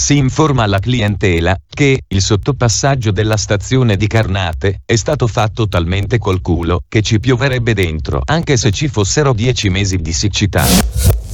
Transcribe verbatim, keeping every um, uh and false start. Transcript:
Si informa alla clientela che il sottopassaggio della stazione di Carnate è stato fatto talmente col culo che ci pioverebbe dentro anche se ci fossero dieci mesi di siccità.